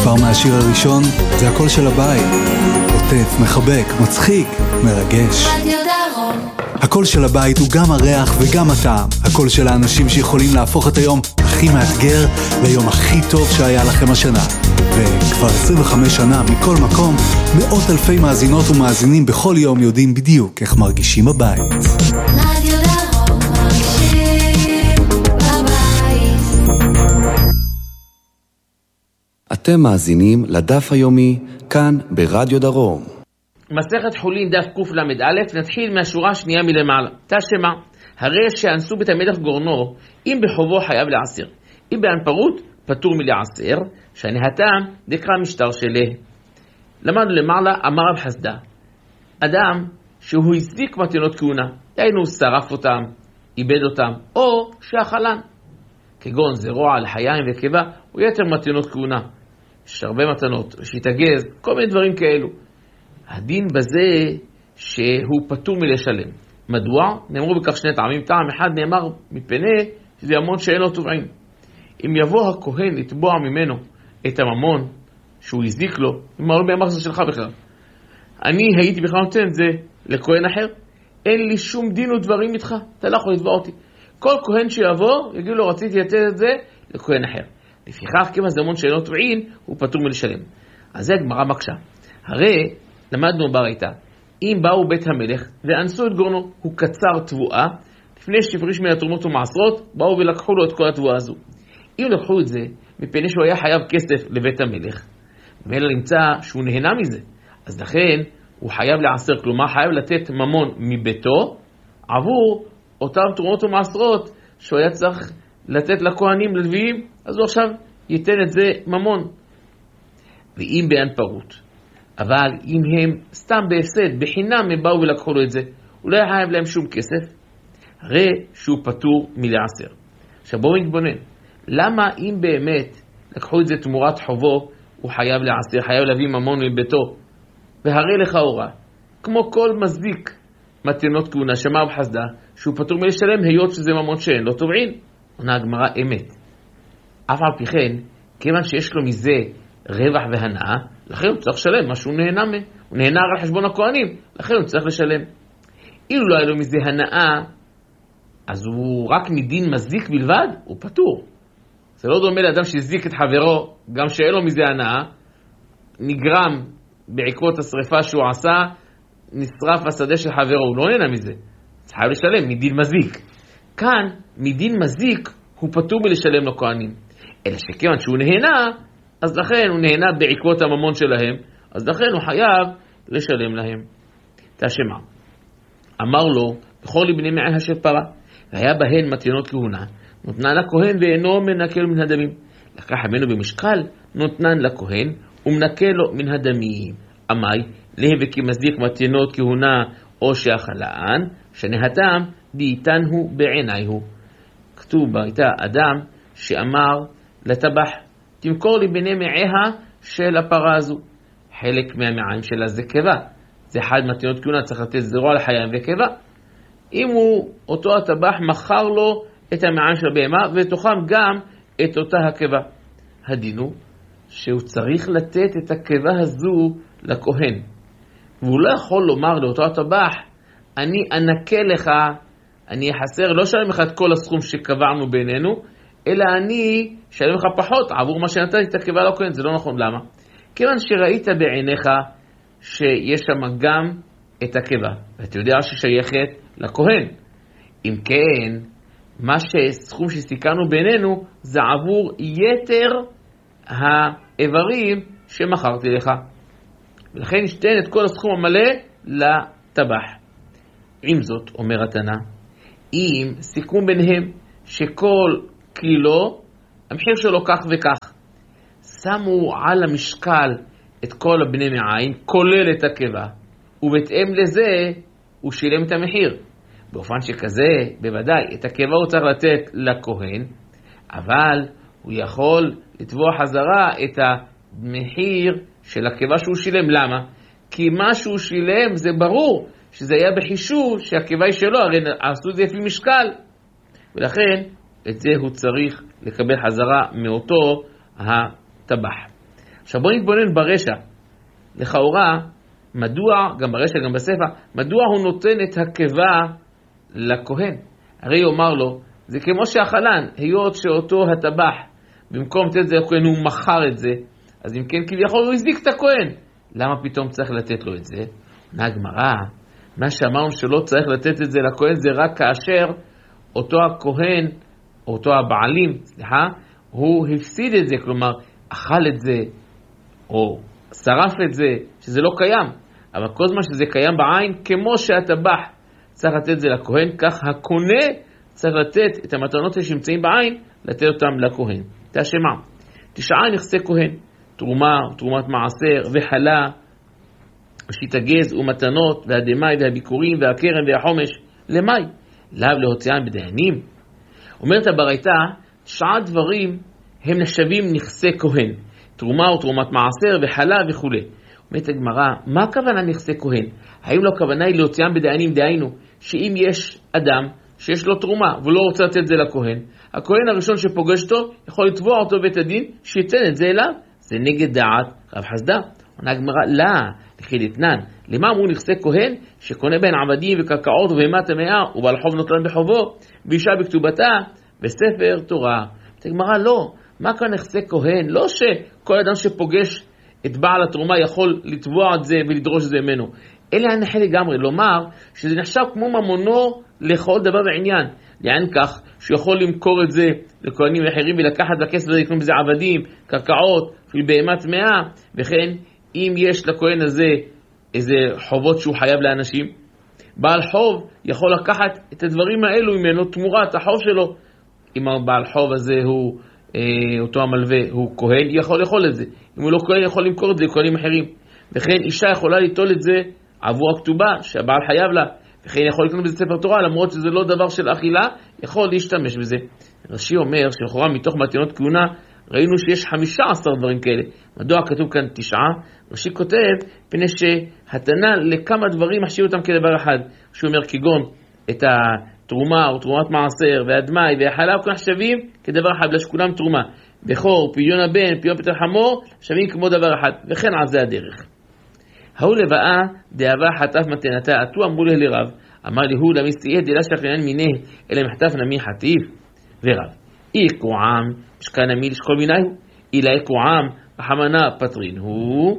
כבר מהשיר הראשון זה הקול של הבית, עוטף, מחבק, מצחיק, מרגש. רדיו דרום. הקול של הבית הוא גם הריח וגם הטעם, הקול של האנשים שיכולים להפוך את היום הכי מאתגר ליום הכי טוב שהיה לכם השנה. וכבר 25 שנה מכל מקום, מאות אלפי מאזינות ומאזינים בכל יום יודעים בדיוק איך מרגישים בבית. רדיו דרום, מרגישים בבית. אתם מאזינים לדף היומי כאן ברדיו דרום. מסכת חולין דף קל"א, נתחיל מהשורה השנייה מלמעלה. תשמע, הרי שאנסו בית המלך גורנו, אם בחובו חייב לעשר, אם בהנפרות פטור מלעשר, שהנהתם דקרא משטר שלה. למדנו למעלה, אמר רב חסדא, אדם שהוא הזיק מתנות כהונה, היינו שרף אותם, איבד אותם, או שאכלן, כגון זרוע על חיים וקיבה, או יתר מתנות כהונה. יש הרבה מתנות, ראשית הגז, כל מיני דברים כאלו. הדין בזה שהוא פטור מלשלם. מדוע? נאמרו בכך שני טעמים. טעם אחד נאמר מפני שזה המון שאין לו תובעים. אם יבוא הכהן לתבוע ממנו את הממון שהוא הזיק לו, אם לא מהמחזור שלך בכלל, אני הייתי בכלל נותן את זה לכהן אחר, אין לי שום דין ודברים איתך, אתה לא יכול לתבוע אותי. כל כהן שיבוא יגיד לו רציתי לתת את זה לכהן אחר. לפיכך כיוון זה המון שאין לו תובעים, הוא פטור מלשלם. אז זה הגמרא מקשה. הרי למדנו בראיתה, אם באו בית המלך ואנסו את גורנו, הוא קצר תבואה, לפני שהפריש מן התרומות ומעשרות, באו ולקחו לו את כל התבואה הזו. אם לקחו את זה, מפני שהוא היה חייב כסף לבית המלך, ואלה נמצא שהוא נהנה מזה, אז לכן הוא חייב לעשר, כלומר חייב לתת ממון מביתו, עבור אותם תרומות ומעשרות שהוא היה צריך לתת לכהנים ללוויים, אז הוא עכשיו ייתן את זה ממון. ואם בהנפרות, אבל אם הם סתם בהפסד, בחינם הם באו ולקחו לו את זה, הוא לא חייב להם שום כסף, הרי שהוא פטור מלעשר. עכשיו בואו נתבונן, למה אם באמת לקחו את זה תמורת חובו, הוא חייב לעשר, חייב להביא ממון מביתו, והרי לכאורה, כמו כל מזיק מתנות כהונה, שמע רב חסדא, שהוא פטור מלשלם, היות שזה ממון שאין לו תובעין. עונה הגמרא אמת. אף על פי כן, כיוון שיש לו מזה רווח והנאה, לכן הוא צריך לשלם מה שהוא נהנה מהם. הוא נהנה על חשבון הכהנים, לכן הוא צריך לשלם. אילו לא היה לו מזה הנאה, אז הוא רק מדין מזיק בלבד, הוא פטור. זה לא דומה לאדם שהזיק את חברו, גם שאין לו מזה הנאה, נגרם בעקבות השריפה שהוא עשה, נשרף השדה של חברו, הוא לא נהנה מזה. חייב לשלם מדין מזיק. כאן, מדין מזיק, הוא פטור בלשלם לכהנים. אלא שכיוון שהוא נהנה, אז לכן הוא נהנה בעקבות הממון שלהם, אז לכן הוא חייב לשלם להם. תשמע, אמר לו, בכל בני מעיה של פרה, והיה בהן מתנות כהונה, נותנן לכהן ואינו מנקה לו מן הדמים. לקח ממנו במשקל, נותנן לכהן ומנקה לו מן הדמים. אמי, להווה כי מזיק מתנות כהונה או שאכלן, שנהתם דייתן הוא בעיני הוא. כתוב בהייתה אדם שאמר לטבח, תמכור לי בני מעיה של הפרה הזו. חלק מהמעיים שלה זה קיבה. זה אחד מתנות כהונה, צריך לתת זרוע לחיים וקיבה. אם הוא, אותו הטבח, מכר לו את המעיים של הבהמה, ותוכם גם את אותה הקיבה. הדין הוא שהוא צריך לתת את הקיבה הזו לכהן. והוא לא יכול לומר לאותו הטבח, אני אנקה לך, אני אחסר, לא שלם לך את כל הסכום שקבענו בינינו, אלא אני שלם לך פחות עבור מה שנתתי את הקיבה לכהן. זה לא נכון. למה? כיוון שראית בעיניך שיש שם גם את הקיבה, ואתה יודע ששייכת לכהן. אם כן, מה שסכום שסיכנו בינינו זה עבור יתר האיברים שמכרתי לך. ולכן נשתן את כל הסכום המלא לטבח. עם זאת, אומר התנא, אם סיכום ביניהם שכל קילו, המחיר שלו כך וכך, שמו על המשקל את כל הבני מעיים, כולל את הקיבה, ובהתאם לזה הוא שילם את המחיר. באופן שכזה, בוודאי, את הקיבה הוא צריך לתת לכהן, אבל הוא יכול לתבוע חזרה את המחיר של הקיבה שהוא שילם. למה? כי מה שהוא שילם זה ברור שזה היה בחישוב שהקיבה היא שלו, הרי עשו את זה לפי משקל, ולכן את זה הוא צריך לקבל חזרה מאותו הטבח. עכשיו בואו נתבונן ברשע. לכאורה, מדוע, גם ברשע, גם בספר, מדוע הוא נותן את הקיבה לכהן? הרי הוא אומר לו, זה כמו שהחלן, היות שאותו הטבח, במקום לתת את זה לכהן, הוא מכר את זה, אז אם כן, כביכול הוא הזביק את הכהן. למה פתאום צריך לתת לו את זה? הגמרא, מה שאמרנו שלא צריך לתת את זה לכהן, זה רק כאשר אותו הכהן, אותו הבעלים, הוא הפסיד את זה, כלומר, אכל את זה, או שרף את זה, שזה לא קיים. אבל כל זמן שזה קיים בעין, כמו שהטבח צריך לתת את זה לכהן, כך הקונה צריך לתת את המתנות שנמצאים בעין, לתת אותם לכהן. תשמע, 9 נכסי כהן, תרומה, תרומת מעשר, וחלה, ראשית הגז ומתנות, והדמאי והביקורים, והקרן והחומש, למאי? לאו להוציאם בדיינים. אומרת הברייתא, 9 דברים הם נחשבים נכסי כהן, תרומה ותרומת מעשר וחלה וכו'. אומרת הגמרא, מה הכוונה נכסי כהן? האם לא הכוונה היא להוציאם בדיינים? דהיינו, שאם יש אדם שיש לו תרומה והוא לא רוצה לתת את זה לכהן, הכהן הראשון שפוגש אותו יכול לתבוע אותו בית הדין שייתן את זה אליו. זה נגד דעת רב חסדא. עונה הגמרא, לא, לכי דתנן. למה אמרו נכסי כהן? שקונה בין עבדים וקרקעות ובהמת המאה ובעל חוב נוטלן בחובו ואישה בכתובתה בספר תורה. הגמרא, לא. מה כאן נכסי כהן? לא שכל אדם שפוגש את בעל התרומה יכול לתבוע את זה ולדרוש את זה ממנו. אלא הנחה לגמרי, לומר שזה נחשב כמו ממונו לכל דבר ועניין. לעין כך שהוא יכול למכור את זה לכהנים אחרים ולקחת בכסף הזה, לקנות בזה עבדים, קרקעות, בהמת מאה, וכן אם יש לכהן הזה איזה חובות שהוא חייב לאנשים, בעל חוב יכול לקחת את הדברים האלו ממנו תמורת החוב שלו. אם הבעל חוב הזה הוא אותו המלווה, הוא כהן, יכול לאכול את זה. אם הוא לא כהן, יכול למכור את זה לכהנים אחרים. וכן אישה יכולה ליטול את זה עבור הכתובה שהבעל חייב לה, וכן יכול לקנות בזה ספר תורה, למרות שזה לא דבר של אכילה, יכול להשתמש בזה. רש"י אומר שלכאורה מתוך מתנות כהונה ראינו שיש 15 דברים כאלה. מדוע כתוב כאן 9? רש"י כותב פני שהתנה לכמה דברים מחשיב אותם כדבר אחד. שהוא אומר כגון את התרומה או תרומת מעשר והדמאי והחלה וכן נחשבים כדבר אחד, בגלל שכולם תרומה. בכור, פדיון הבן, פדיון פטר חמור, שווים כמו דבר אחד, וכן על זה הדרך. ההוא לבאה דאבה חטף מתנתה, עטו אמרו לה לרב, אמר לי הוא למסתיהיה דילה שלכנן מיני, אלא מחטף נמי חטיף. ורב, איקו עם, משכן נמי לשכל מיני, אילה איקו עם, רחמנה פטרין הוא,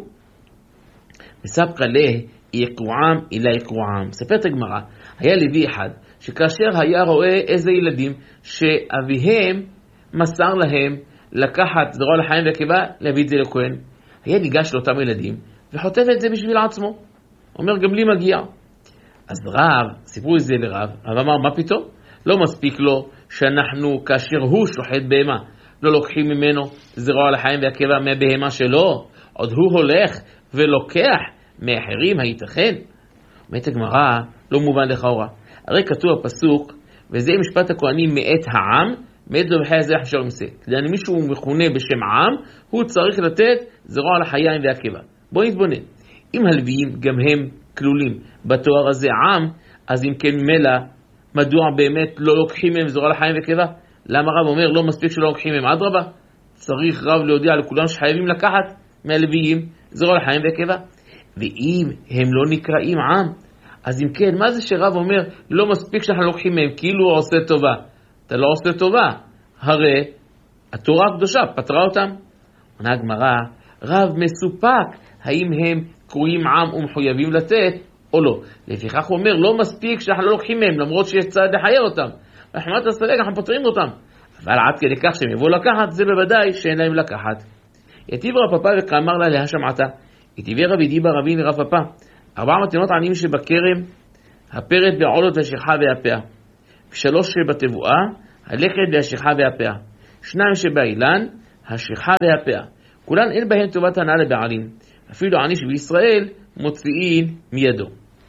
מספקה לה, איקו עם, אילה איקו עם. ספרת הגמרא, היה לוי אחד, שכאשר היה רואה איזה ילדים, שאביהם מסר להם לקחת זרוע לחיים והקיבה, להביא את זה לכהן. היה ניגש לאותם ילדים, וחוטף את זה בשביל עצמו. אומר, גם לי מגיע. אז רב, סיפרו את זה לרב, אבל אמר, מה פתאום? לא מספיק לו שאנחנו, כאשר הוא שוחט בהמה, לא לוקחים ממנו זרוע לחיים והקיבה מהבהמה שלו, עוד הוא הולך ולוקח מאחרים, הייתכן? אומרת הגמרא, לא מובן לכאורה. הרי כתוב הפסוק, וזה משפט הכהנים מאת העם, מאת זו בחיי הזרח אשר ימסה. כדי מישהו מכונה בשם עם, הוא צריך לתת זרוע לחיים והקיבה. בואו נתבונן. אם הלוויים גם הם כלולים בתואר הזה עם, אז אם כן ממילא, מדוע באמת לא לוקחים מהם זרוע לחיים והקיבה? למה רב אומר לא מספיק שלא לוקחים מהם? אדרבה, צריך רב להודיע לכולם שחייבים לקחת מהלוויים זרוע לחיים והקיבה. ואם הם לא נקראים עם, אז אם כן, מה זה שרב אומר לא מספיק שאנחנו לוקחים מהם? כאילו הוא עושה טובה. אתה לא עושה טובה, הרי התורה הקדושה פטרה אותם. עונה הגמרא, רב מסופק האם הם קרויים עם ומחויבים לתת או לא. לפיכך הוא אומר לא מספיק שאנחנו לא לוקחים מהם, למרות שיש צד לחייר אותם. רחמת הספק אנחנו פטרים אותם, אבל עד כדי כך שהם יבואו לקחת, זה בוודאי שאין להם לקחת. יתיב רב פפא וכאמר לה להשמעתה, יתיבי רבי דיבה רבין לרב פפא, 4 מתנות עניים שבכרם, הפרת והעולות והשכחה והפאה, 3 שבתבואה, הלכת והשכחה והפאה, 2 שבאילן, השכחה והפאה. כולן אין בהן טובת הנאה לבעלים, אפילו עני שבישראל מוציאים מידו.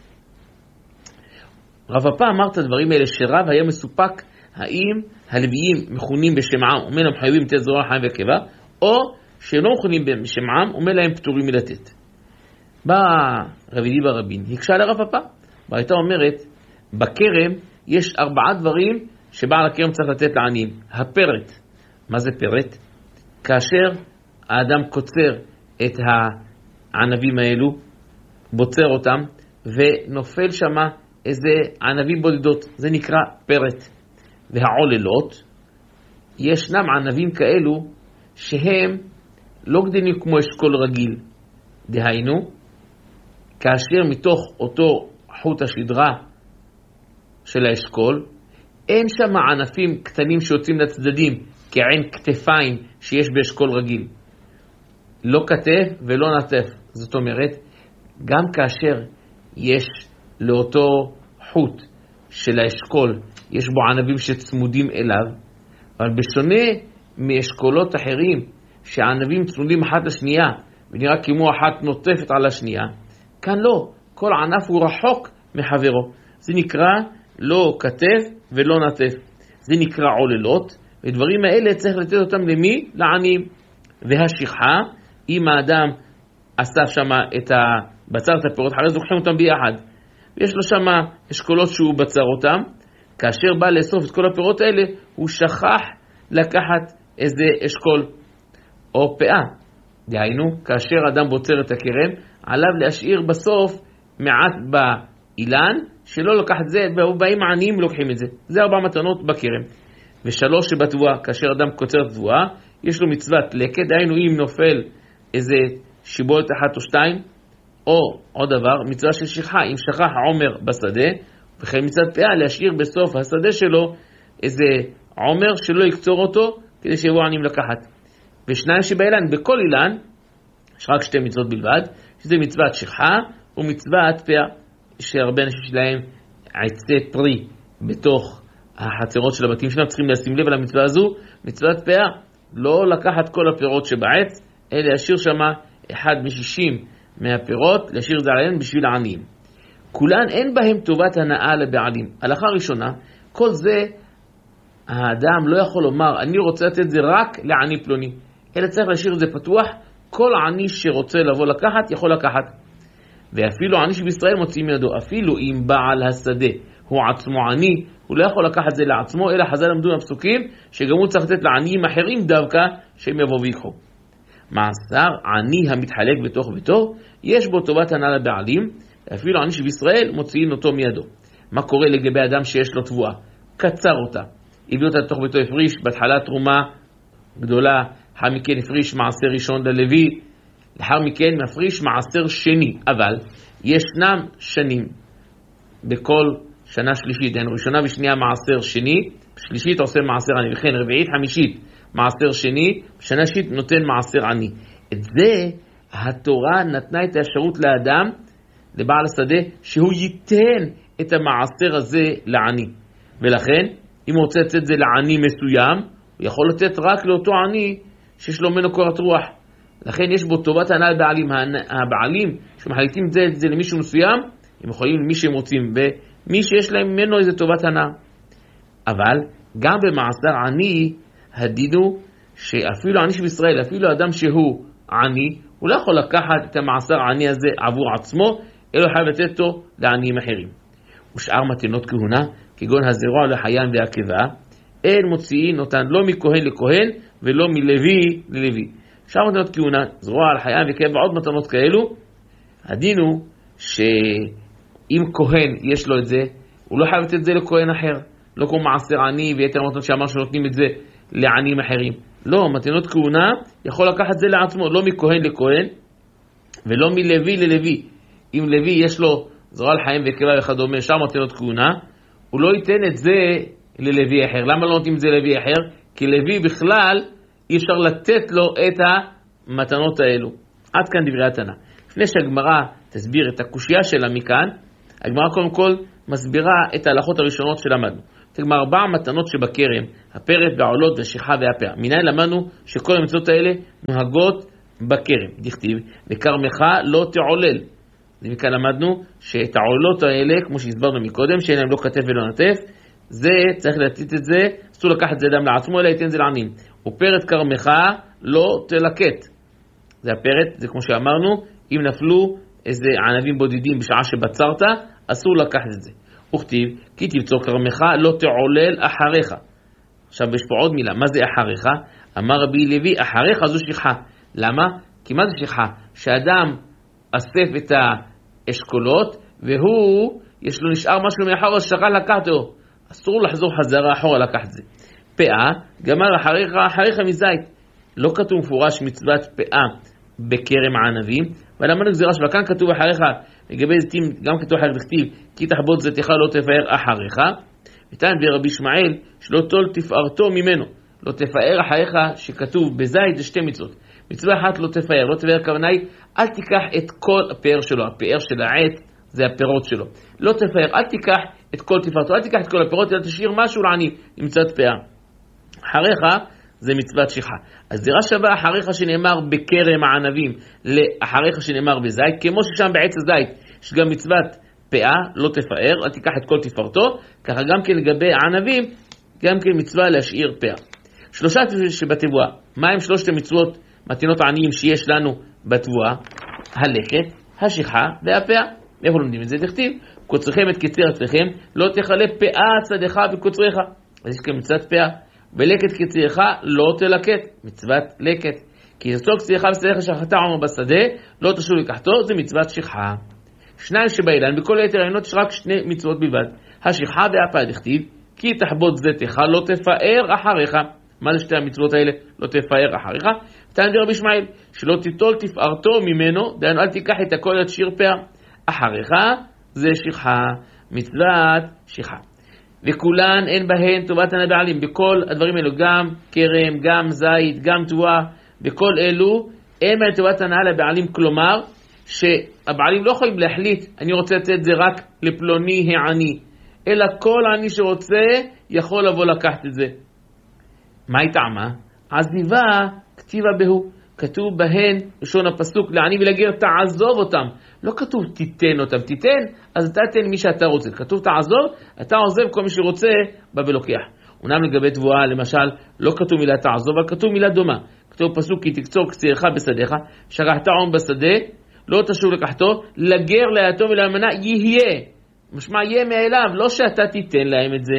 רב פפא אמר את הדברים האלה שרב היה מסופק האם הלוויים מכונים בשם עם ומילא מחויבים לתת זרוע לחיים והקיבה, או שלא מכונים בשם עם ומילא הם פטורים מלתת. בא רבי דיבה רבין, הקשה לרב פפא, והייתה אומרת, בכרם יש 4 דברים שבעל הכרם צריך לתת לעניים. הפרת, מה זה פרת? כאשר האדם קוצר את הענבים האלו, בוצר אותם, ונופל שמה איזה ענבים בודדות, זה נקרא פרט. והעוללות, ישנם ענבים כאלו שהם לא גדלים כמו אשכול רגיל. דהיינו, כאשר מתוך אותו חוט השדרה של האשכול, אין שם ענפים קטנים שיוצאים לצדדים כעין כתפיים שיש באשכול רגיל. לא כתף ולא נטף. זאת אומרת, גם כאשר יש לאותו חוט של האשכול, יש בו ענבים שצמודים אליו, אבל בשונה מאשכולות אחרים, שהענבים צמודים אחת לשנייה, ונראה כמו אחת נוטפת על השנייה, כאן לא, כל ענף הוא רחוק מחברו. זה נקרא לא כתף ולא נטף. זה נקרא עוללות, ודברים האלה צריך לתת אותם למי? לעניים. והשכחה, אם האדם עשה שם בצר את הפירות, אחרי זה לוקחים אותם ביחד. ויש לו שם אשכולות שהוא בצר אותם, כאשר בא לאסוף את כל הפירות האלה, הוא שכח לקחת איזה אשכול או פאה. דהיינו, כאשר אדם בוצר את הכרם, עליו להשאיר בסוף מעט באילן, שלא לוקח את זה, ובאים העניים לוקחים את זה. זה 4 מתנות בכרם. ו3 שבתבואה, כאשר אדם קוצר תבואה, יש לו מצוות לקט, דהיינו אם נופל איזה שיבולת 1 או 2, או עוד דבר, מצווה של שכחה, אם שכח עומר בשדה, וכן מצוות פאה, להשאיר בסוף השדה שלו איזה עומר שלא יקצור אותו, כדי שיבואו עניים לקחת. ו2 שבאילן, בכל אילן, יש רק 2 מצוות בלבד, שזה מצוות שכחה ומצוות פאה, שהרבה אנשים שלהם עצי פרי בתוך החצרות של הבתים שלהם, צריכים לשים לב על המצווה הזו. מצוות פאה, לא לקחת כל הפירות שבעץ, אלא להשאיר שמה 1 מ-60 מהפירות, להשאיר את זה עליהם בשביל העניים. כולן אין בהם טובת הנאה לבעלים. הלכה ראשונה, כל זה האדם לא יכול לומר, אני רוצה לתת את זה רק לעני פלוני, אלא צריך להשאיר את זה פתוח, כל עני שרוצה לבוא לקחת, יכול לקחת. ואפילו עני שבישראל מוציאים מידו, אפילו אם בעל השדה הוא עצמו עני, הוא לא יכול לקחת את זה לעצמו, אלא חז"ל למדו מהפסוקים, שגם הוא צריך לתת לעניים אחרים דווקא, שהם יבואו ויקחו. מעשר עני המתחלק בתוך ביתו, יש בו טובת הנאה לבעלים, אפילו עני שבישראל מוציאים אותו מידו. מה קורה לגבי אדם שיש לו תבואה? קצר אותה, הביא אותה לתוך ביתו, הפריש, בהתחלה תרומה גדולה, לאחר מכן הפריש מעשר ראשון ללוי, לאחר מכן מפריש מעשר שני, אבל ישנם שנים בכל שנה שלישית, ראשונה ושנייה מעשר שני, שלישית עושה מעשר עני, וכן רביעית חמישית מעשר שני, שנה שלישית נותן מעשר עני. את זה התורה נתנה את האפשרות לאדם, לבעל השדה, שהוא ייתן את המעשר הזה לעני. ולכן, אם הוא רוצה לתת את זה לעני מסוים, הוא יכול לתת רק לאותו עני שיש לו ממנו קורת רוח. לכן יש בו טובת הנאה לבעלים. הבעלים שמחליטים את זה למישהו מסוים, הם יכולים למי שהם רוצים, ומי שיש להם ממנו איזה טובת הנאה. אבל גם במעשר עני, הדינו שאפילו עני שבישראל, אפילו אדם שהוא עני, הוא לא יכול לקחת את המעשר העני הזה עבור עצמו, אלא חייב לתת אותו לעניים אחרים. ושאר מתנות כהונה, כגון הזרוע לחיים והקיבה, אין מוציאים אותן לא מכהן לכהן ולא מלוי ללוי. שאר מתנות כהונה, זרוע לחיים וקיבה ועוד מתנות כאלו, הדין הוא שאם כהן יש לו את זה, הוא לא חייב לתת את זה לכהן אחר, לא כמו מעשר עני ויתר מתנות שאמר שנותנים את זה לעניים אחרים. לא, מתנות כהונה יכול לקחת את זה לעצמו, לא מכהן לכהן ולא מלוי ללוי. אם לוי יש לו זרוע לחיים וקיבה וכדומה, שאר מתנות כהונה, הוא לא ייתן את זה ללוי אחר. למה לא נותנים את זה ללוי אחר? כי לוי בכלל אי אפשר לתת לו את המתנות האלו. עד כאן דברי התנא. לפני שהגמרא תסביר את הקושיה שלה מכאן, הגמרא קודם כל מסבירה את ההלכות הראשונות שלמדנו. תגמר 4 מתנות שבכרם, הפרט והעולות והשכחה והפאה. מנין למדנו שכל המצוות האלה נוהגות בכרם. דכתיב, וכרמך לא תעולל. מכאן למדנו שאת העולות האלה, כמו שהסברנו מקודם, שאין להם לא כתף ולא נטף, זה צריך לתת את זה, אסור לקחת את זה אדם לעצמו, אלא ייתן את זה לעניים. ופרט כרמך לא תלקט. זה הפרט, זה כמו שאמרנו, אם נפלו איזה ענבים בודדים בשעה שבצרת, אסור לקחת את זה. וכתיב, כי תבצור כרמך לא תעולל אחריך. עכשיו יש פה עוד מילה, מה זה אחריך? אמר רבי לוי, אחריך זו שכחה. למה? כי מה זה שכחה? שאדם אסף את האשכולות, והוא, יש לו נשאר משהו מאחור, אז שכח לקחת אותו. אסור לחזור חזרה אחורה לקחת זה. פאה, גמר אחריך מזית. לא כתוב מפורש מצוות פאה בכרם הענבים, אבל אמרנו גזירה שלה, כאן כתוב אחריך, לגבי זיתים, גם כתוב אחריך דכתיב, כי תחבוט זיתך לא תפאר אחריך, וטען ורבי ישמעאל, שלא תול תפארתו ממנו, לא תפאר אחריך, שכתוב בזית זה שתי מצוות. מצווה אחת לא תפאר, לא תפאר הכוונה היא, אל תיקח את כל הפאר שלו, הפאר של העץ, זה הפירות שלו. לא תפאר, אל תיקח את כל תפארתו, אל תיקח את כל הפירות, אלא תשאיר משהו לעני, מצוות פאה. אחריך זה מצוות שכחה. אז זירה שווה אחריך שנאמר בכרם הענבים, לאחריך שנאמר בזית, כמו ששם בעץ הזית, יש גם מצוות פאה, לא תפאר, אל תיקח את כל תפארתו, ככה גם כן לגבי הענבים, גם כן מצווה להשאיר פאה. שלושה שבתבואה, מה הם שלושת המצוות מתנות העניים שיש לנו בתבואה? הלקט, השכחה והפאה. איפה לומדים את זה? דכתיב, קוצריכם את קציר עצמכם, לא תכלה פאה צדך וקוצריך. אז יש כאן מצוות פאה. ולקט קצירך לא תלקט, מצוות לקט. כי יסוק קצירך ושדך שכחת עמו בשדה, לא תשוב לקחתו, זה מצוות שכחה. שניים שבאילן, בכל היתר העיינות יש רק שני מצוות בלבד. השכחה והפאה דכתיב, כי תחבוט זיתך לא תפאר אחריך. מה זה שתי המצוות האלה? לא תפאר אחריך. טען רבי ישמעאל, שלא תיטול תפארתו ממנו, דהיינו אל תיקח את הכל תשאיר פאה. אחריך זה שכחה, מצוות שכחה. וכולן אין בהן טובת הנבעלים, בכל הדברים האלו, גם כרם, גם זית, גם תבואה, בכל אלו אין בהן טובת הנאה לבעלים, כלומר שהבעלים לא יכולים להחליט אני רוצה לתת זה רק לפלוני העני, אלא כל העני שרוצה יכול לבוא לקחת את זה. מה היא טעמה? עזיבה כתיבה בהו, כתוב בהן לשון הפסוק לעני ולגר תעזוב אותם, לא כתוב תיתן אותם, תיתן אז אתה תן מי שאתה רוצה, כתוב תעזוב, אתה עוזב כל מי שרוצה בא ולוקח. אומנם לגבי תבואה למשל לא כתוב מילה תעזוב, אבל כתוב מילה דומה, כתוב פסוק כי תקצור קצירך בשדך, שכחת עום בשדה לא תשוב לקחתו, לגר ליתום ולאלמנה יהיה, משמע יהיה מאליו, לא שאתה תיתן להם את זה.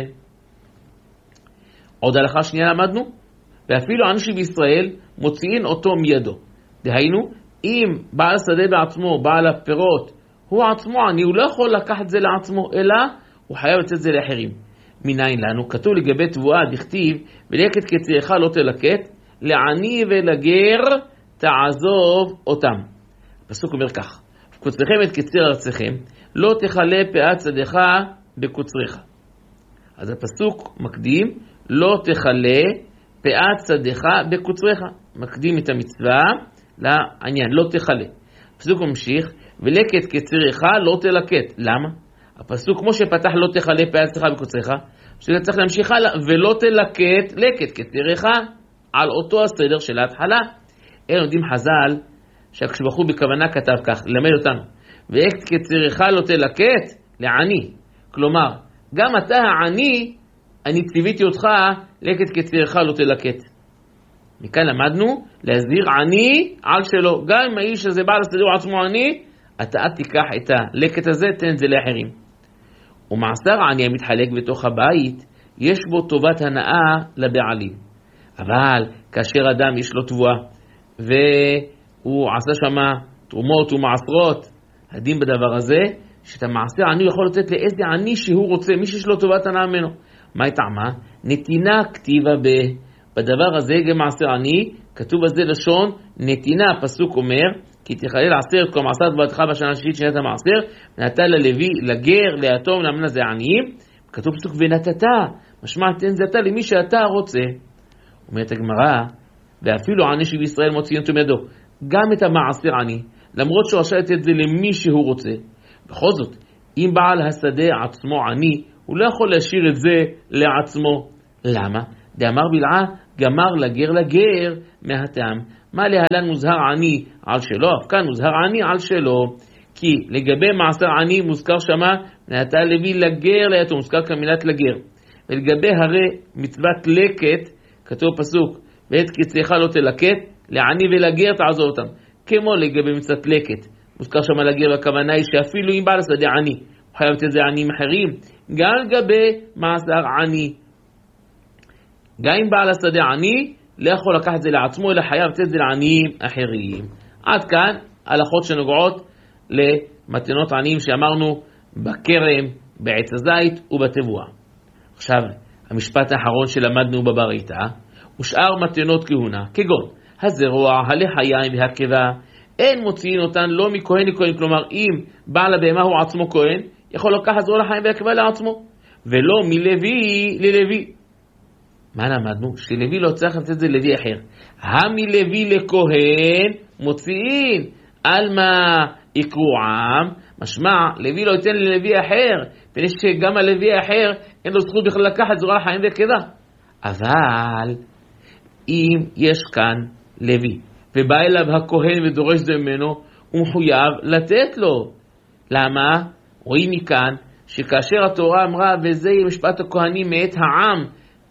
עוד הלכה שנייה למדנו, ואפילו אנשים בישראל מוציאים אותו מידו. דהיינו, אם בעל השדה בעצמו, בעל הפירות, הוא עצמו עני, הוא לא יכול לקחת את זה לעצמו, אלא הוא חייב לתת את זה לאחרים. מניין לנו? כתוב לגבי תבואה, דכתיב, ולקט קצירך לא תלקט, לעני ולגר תעזוב אותם. הפסוק אומר כך, קוצריכם את קציר ארצכם, לא תכלה פאת צדך בקוצריך. אז הפסוק מקדים, לא תכלה פאת צדך בקוצריך. מקדים את המצווה לעניין, לא תכלה. הפסוק ממשיך, ולקט קצירך לא תלקט. למה? הפסוק כמו שפתח לא תכלה פאת צדך בקוצריך, שזה צריך להמשיך הלאה, ולא תלקט לקט קצירך על אותו הסדר של ההתחלה. אין יודעים חז"ל, שהקשבחו בכוונה כתב כך, למד אותנו, ולקט קצירך לא תלקט לעני. כלומר, גם אתה העני, אני ציוויתי אותך, לקט קצירך לא תלקט. מכאן למדנו להזהיר עני על שלו. גם אם האיש הזה בעל הסדר עצמו עני, אתה תיקח את הלקט הזה, תן זה לאחרים. ומעשר העני המתחלק בתוך הבית, יש בו טובת הנאה לבעלים. אבל כאשר אדם יש לו תבואה, והוא עשה שמה תרומות ומעשרות, הדין בדבר הזה, שאת המעשר העני יכול לתת לאיזה עני שהוא רוצה, מי שיש לו טובת הנאה ממנו. מה היא טעמה? נתינה כתיבה בדבר הזה, גם מעשר עני, כתוב בזה לשון נתינה. הפסוק אומר, כי תחלל עשר כל מעשר תבואתך בשנה השישית שנת המעשר, ונתן ללוי, לגר, ליתום, לאלמנה, זה עניים. כתוב פסוק ונתת, משמע תן זה אתה למי שאתה רוצה. אומרת הגמרא, ואפילו עני שבישראל מוציאים אותו מידו, גם את המעשר עני, למרות שהוא רשאי לתת את זה למי שהוא רוצה. בכל זאת, אם בעל השדה עצמו עני, הוא לא יכול להשאיר את זה לעצמו. למה? דאמר בלעה, גמר לגר לגר מהטעם. מה להלן מוזהר עני על שלו? אף כאן מוזהר עני על שלו. כי לגבי מעשר עני מוזכר שמה, נתן לוי לגר ליתום, מוזכר כמילת לגר. ולגבי הרי מצוות לקט, כתוב פסוק, ואת קציך לא תלקט, לעני ולגר תעזוב אותם. כמו לגבי מצוות לקט, מוזכר שמה לגר, והכוונה היא שאפילו אם בעל השדה עני, הוא חייב לתת זה עניים אחרים. גם לגבי מעשר עני, גם אם בעל השדה עני, לא יכול לקחת את זה לעצמו, אלא חייב לתת זה לעניים אחרים. עד כאן הלכות שנוגעות למתנות עניים שאמרנו בכרם, בעץ הזית ובתבואה. עכשיו, המשפט האחרון שלמדנו בברייתא, ושאר מתנות כהונה, כגון הזרוע, הלחיים והקיבה, אין מוציאים אותן לא מכהן לכהן, כלומר אם בעל הבהמה הוא עצמו כהן, יכול לקחת זרוע לחיים והקיבה לעצמו, ולא מלוי ללוי. מה למדנו? שלוי לא צריך לתת את זה לוי אחר. המלוי לכהן מוציאים, על מה יקרו עם, משמע לוי לא ייתן ללוי אחר, פני שגם הלוי האחר אין לו זכות בכלל לקחת זרוע לחיים והקיבה. אבל אם יש כאן לוי ובא אליו הכהן ודורש זה ממנו, הוא מחויב לתת לו. למה? רואים מכאן שכאשר התורה אמרה וזה משפט הכהנים מאת העם,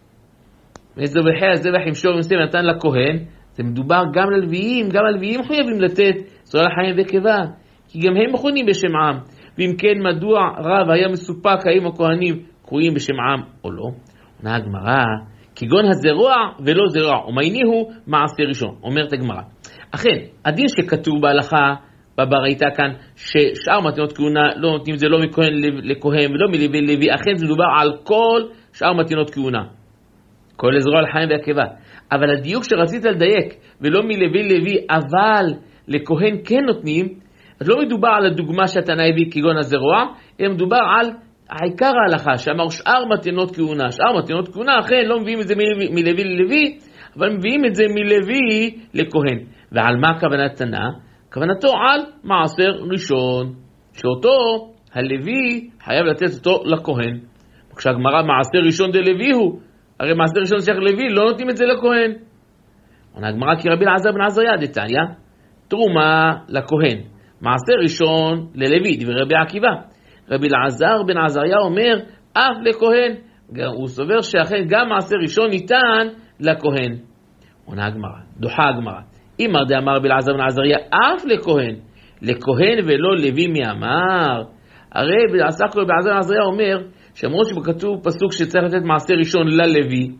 וזבחי הזבח עם שור ומסתם נתן לכהן, זה מדובר גם ללוויים, גם הלוויים מחויבים לתת זרוע לחיים והקיבה, כי גם הם מכונים בשם עם. ואם כן, מדוע רב היה מסופק האם הכהנים קרויים בשם עם או לא? עונה הגמרא, כגון הזרוע ולא זרוע, ומייניהו מעשה ראשון. אומרת הגמרא, אכן, הדין שכתוב בהלכה בברייתא כאן, ששאר מתנות כהונה לא נותנים זה לא מכהן לכהן ולא מלוי לוי, אכן זה מדובר על כל שאר מתנות כהונה, כל זרוע לחיים והקיבה. אבל הדיוק שרצית לדייק, ולא מלוי לוי, אבל לכהן כן נותנים, אז לא מדובר על הדוגמה שהתנא הביא כגון הזרוע, אלא מדובר על העיקר ההלכה, שאמר שאר מתנות כהונה. שאר מתנות כהונה, אכן לא מביאים את זה מלוי ללוי, אבל מביאים את זה מלוי לכהן. ועל מה כוונת תנא? כוונתו על מעשר ראשון, שאותו הלוי חייב לתת אותו לכהן. כשהגמרא מעשר ראשון דלוי הוא, הרי מעשר ראשון שייך לוי, לא נותנים את זה לכהן. הגמרא כי רבי אלעזר בן עזריה דתניא, תרומה לכהן, מעשר ראשון ללוי, דברי רבי עקיבא. רבי אלעזר בן עזריה אומר, אף לכהן. הוא סובר שאכן גם מעשר ראשון ניתן לכהן. עונה הגמרא, דוחה הגמרא. אם אמר רבי אלעזר בן עזריה, אף לכהן, לכהן ולא לוי מי אמר? הרי רבי אלעזר בן עזריה אומר, שאמרו שכתוב פסוק שצריך לתת מעשר ראשון ללוי,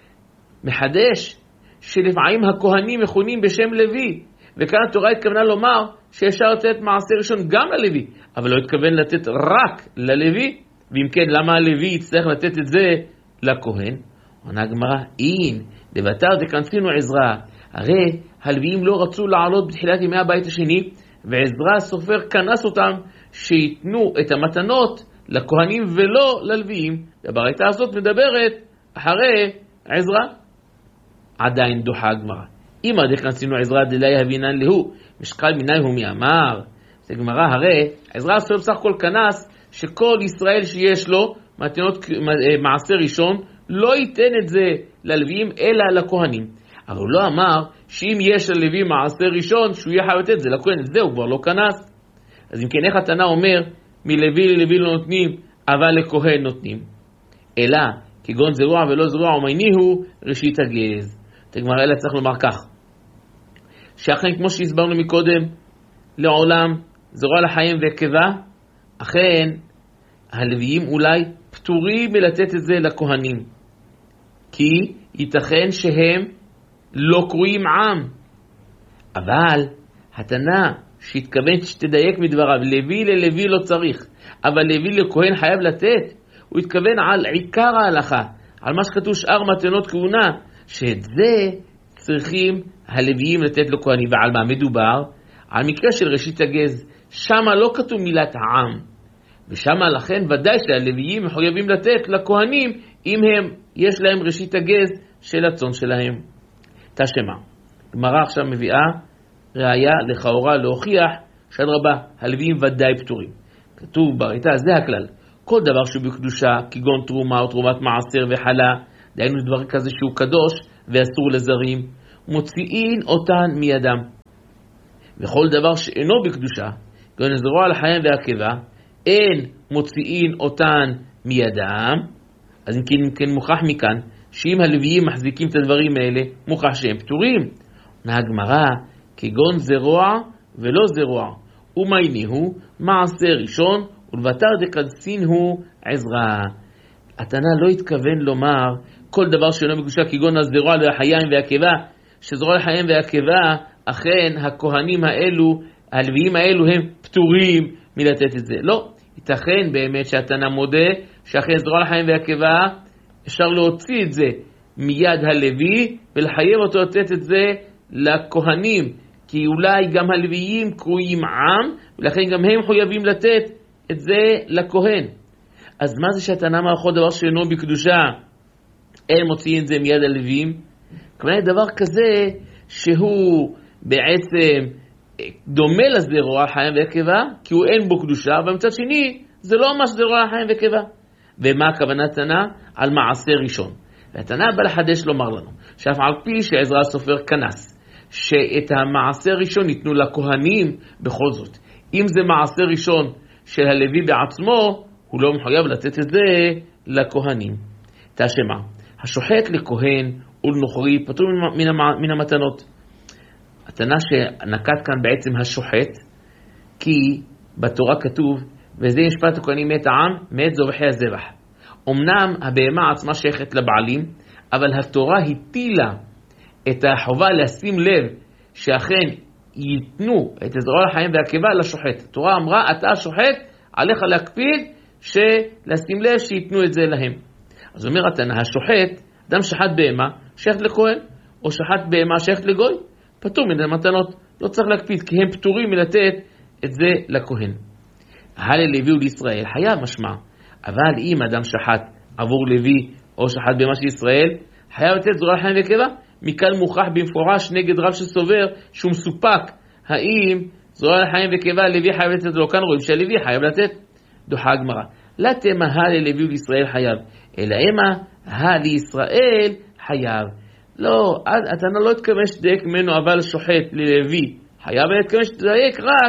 מחדש שלפעמים הכהנים מכונים בשם לוי, וכאן התורה התכוונה לומר שאפשר לתת מעשר ראשון גם ללוי, אבל לא התכוון לתת רק ללוי. ואם כן, למה הלוי יצטרך לתת את זה לכהן? עונה הגמרא, אין דבתר דקנסינו עזרא, הרי הלוויים לא רצו לעלות בתחילת ימי הבית השני, ועזרא הסופר כנס אותם שיתנו את המתנות לכהנים ולא ללוויים. הברייתא הזאת מדברת אחרי עזרא. עדיין דוחה הגמרא, אם דקנסינו עזרא דלה יהבינן להו, משקל מיני הוא מי אמר? זה גמרא, הרי עזרא הסופר בסך הכל כנס שכל ישראל שיש לו מתנות מעשר ראשון לא ייתן את זה ללוויים אלא לכהנים. אבל הוא לא אמר שאם יש ללוי מעשר ראשון שהוא יהיה חייב לתת את זה לכהן, את זה הוא כבר לא כנס. אז אם כן, איך התנא אומר מלוי ללוי לא נותנים אבל לכהן נותנים? אלא כגון זרוע ולא זרוע ומייניהו ראשית הגז. את הגמרא אלא צריך לומר כך, שאכן כמו שהסברנו מקודם, לעולם זרוע לחיים והקיבה, אכן הלוויים אולי פטורים מלתת את זה לכהנים, כי ייתכן שהם לא קרויים עם. אבל התנא שהתכוון שתדייק מדבריו, לוי ללוי לא צריך, אבל לוי לכהן חייב לתת, הוא התכוון על עיקר ההלכה, על מה שכתוב שאר מתנות כהונה, שאת זה צריכים הלוויים לתת לכהנים. ועל מה מדובר? על מקרה של ראשית הגז, שמה לא כתוב מילת העם, ושמה לכן ודאי שהלוויים מחויבים לתת לכהנים אם יש להם ראשית הגז של הצאן שלהם. תשמע, גמרא עכשיו מביאה ראיה לכאורה להוכיח שאדרבה הלוויים ודאי פטורים. כתוב בברייתא, זה הכלל, כל דבר שהוא בקדושה כגון תרומה או תרומת מעשר וחלה, דהיינו דבר כזה שהוא קדוש ואסור לזרים, מוציאים אותן מידם. וכל דבר שאינו בקדושה כגון זרוע לחיים והקיבה, אין מוציאים אותן מידם. אז אם כן מוכח מכאן שאם הלוויים מחזיקים את הדברים האלה, מוכח שהם פטורים. הגמרא, כגון זרוע ולא זרוע, ומייניהו מעשר ראשון, ולבתר דקנסינו עזרא. התנא לא התכוון לומר כל דבר שאינו בקדושה כגון הזרוע לחיים והקיבה, שזרוע לחיים והקיבה אכן הכהנים האלו, הלוויים האלו הם פטורים מלתת את זה. לא, ייתכן באמת שהתנא מודה שאכן זרוע לחיים והקיבה אפשר להוציא את זה מיד הלוי ולחייב אותו לתת את זה לכהנים, כי אולי גם הלוויים קרויים עם, ולכן גם הם חייבים לתת את זה לכהן. אז מה זה שהתנא מערכו דבר שאינו בקדושה, הם מוציאים את זה מיד הלוויים? כלומר, דבר כזה שהוא בעצם דומה לזרוע לחיים וקיבה, כי הוא אין בו קדושה, ומצד שני זה לא ממש זרוע לחיים וקיבה. ומה הכוונה תנא? על מעשה ראשון. והתנא בא לחדש לומר לנו, שאף על פי שעזרא הסופר כנס, שאת המעשה ראשון ניתנו לכהנים, בכל זאת, אם זה מעשה ראשון של הלוי בעצמו, הוא לא מחויב לתת את זה לכהנים. תשמע, השוחט לכהן ולנוכרי פטור מן המתנות. התנא שנקט כאן בעצם השוחט, כי בתורה כתוב, וזה משפט הכהנים מת העם, מת זובחי הזבח. אמנם הבהמה עצמה שייכת לבעלים, אבל התורה הטילה את החובה לשים לב שאכן ייתנו את הזרוע לחיים והקיבה לשוחט. התורה אמרה, אתה השוחט, עליך להקפיד לשים לב שייתנו את זה להם. אז אומר התנא, השוחט, אדם שחט בהמה, שייכת לכהן, או שחט בהמה שייכת לגוי, פטור מן המתנות, לא צריך להקפיד, כי הם פטורים מלתת את זה לכהן. הלוי ולישראל חייב משמע, אבל אם אדם שחט עבור לוי או שחט בהמה של ישראל, חייב לתת זרוע לחיים והקיבה. מכאן מוכח במפורש נגד רב שסובר שהוא מסופק, האם זרוע לחיים וקיבה לוי חייב לתת לו. כאן רואים שהלוי חייב לתת. דוחה הגמרא, לא תמה הלוי ולישראל חייב, אלא אמה לישראל חייב. לא, התנא לא התכוון שדייק ממנו, אבל שוחט ללוי חייב, אלא התכוון שדייק רק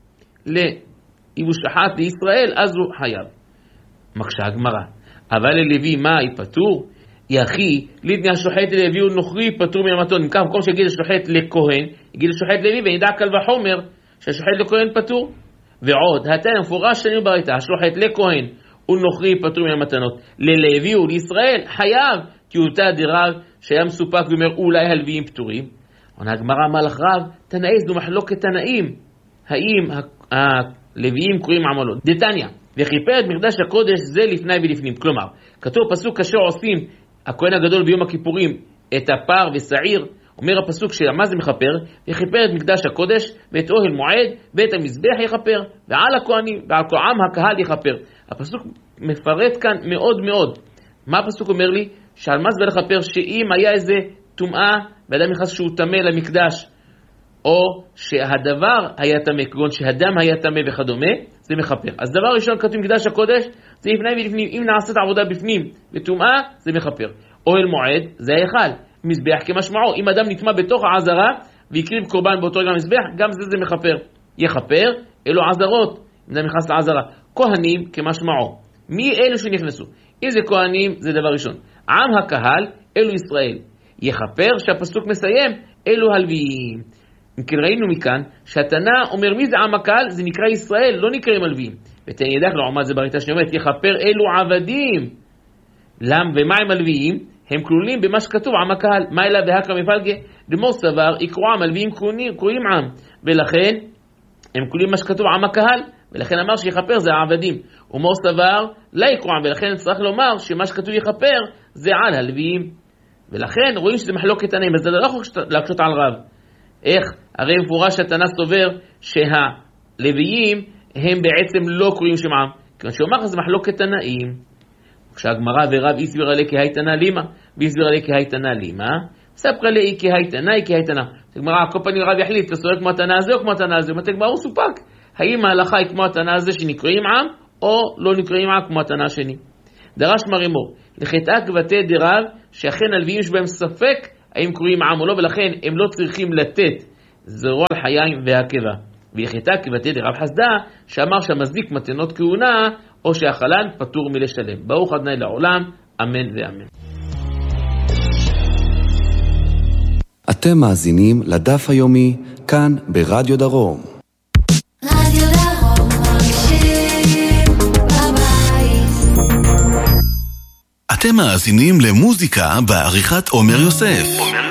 אם הוא שחט לישראל, אז הוא חייב. מקשה הגמרא, אבל ללוי מה יפטור? יחי, לידני השוחט ללוי ולנוכרי פטור מן המתנות. מכך, במקום שיגיד השוחט לכהן, יגיד השוחט ללוי, ונדע קל וחומר שהשוחט לכהן פטור. ועוד, התנא מפורש שנים בריתא, השוחט לכהן ולנוכרי פטור מן המתנות. ללוי ולישראל חייב, כי הוא תא דרב שהיה מסופק ואומר אולי הלוויים פטורים. עונה הגמרא מלך רב, תנאי זו מחלוקת תנאים, האם הלוויים קוראים עמלות. דתניא, וכיפר את מקדש הקודש זה לפני ולפנים. כלומר, כתוב פסוק כאשר עושים הכהן הגדול ביום הכיפורים את הפר ושעיר, אומר הפסוק שמה זה מכפר? וכיפר את מקדש הקודש ואת אוהל מועד ואת המזבח יכפר, ועל הכהנים ועל כל עם הקהל יכפר. הפסוק מפרט כאן מאוד מאוד. מה הפסוק אומר לי? שעל מה זה לכפר? שאם היה איזה טומאה ואדם נכנס שהוא טמא למקדש, או שהדבר היה טמא, כגון שהדם היה טמא וכדומה, זה מכפר. אז דבר ראשון כתוב מקדש הקודש, זה לפני ולפנים. אם נעשית עבודה בפנים וטומאה, זה מכפר. אוהל מועד, זה היכל. מזבח כמשמעו. אם אדם נטמא בתוך העזרה ויקריב קורבן באותו רגע מזבח, גם זה מכפר. יכפר, אלו עזרות. אם אדם נכנס לעזרה. כהנים כמשמעו. מי אלו שנכנסו? איזה כהנים? זה דבר ראשון. עם הקהל, אלו ישראל. יכפר, שהפסוק מסיים, אלו הלוויים. אם כן ראינו מכאן שהתנא אומר מי זה עם הקהל? זה נקרא ישראל, לא נקראים הלוויים. ותן ידך לעומת זה בריתא שאומרת יכפר אלו עבדים. ומה עם הלוויים? הם כלולים במה שכתוב עם הקהל. מה אלא והקרא מפלגה? דמור סבר יקראו עם, הלוויים קוראים עם, ולכן הם כלולים מה שכתוב עם הקהל, ולכן אמר שיכפר זה העבדים. ומור סבר לא יקראו עם, ולכן צריך לומר שמה שכתוב יכפר זה על הלוויים. ולכן רואים שזה מחלוקת תנאים, אז זה לא יכול להקשות על רב. איך? הרי מפורש התנא סובר שהלוויים הם בעצם לא קוראים שם עם, כיוון שאומר זה מחלוקת תנאים. כשהגמרא ורב הסביר עלי כי הייתנא לימה, והסביר עלי כי הייתנא לימה, ספר לי כי הייתנא, כי הייתנא. הגמרא, כל פעם רב יחליט, תסורק כמו התנא הזה או כמו התנא הזה, ומתי הגמרא הוא סופק. האם ההלכה היא כמו התנא הזה שנקראים עם, או לא נקראים עם כמו התנא השני. דרש מרימור, לחטאה כבתי דרב, שאכן הלוויים שבהם ספק, האם קוראים עם או לא, ולכן הם לא צריכים לתת זרוע לחיים והקיבה. ויחטא כבתי דרב חסדא, שאמר שהמזניק מתנות כהונה, או שהחלן פטור מלשלם. ברוך ה' לעולם, אמן ואמן. אתם מאזינים לדף היומי, כאן ברדיו דרום. רדיו דרום, מקשיב בבית. אתם מאזינים למוזיקה בעריכת עומר יוסף.